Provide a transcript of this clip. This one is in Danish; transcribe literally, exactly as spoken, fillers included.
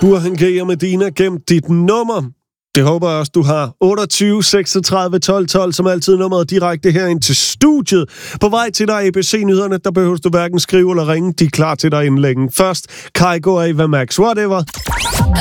Burhan G og Medina, gem dit nummer. Det håber jeg også, du har. otteogtyve seksogtredive tolv tolv, som altid nummeret direkte herind til studiet. På vej til dig, A B C-nyhederne, der behøver du hverken skrive eller ringe. De er klar til dig inden længe. Først, Kygo og Ava Max, whatever.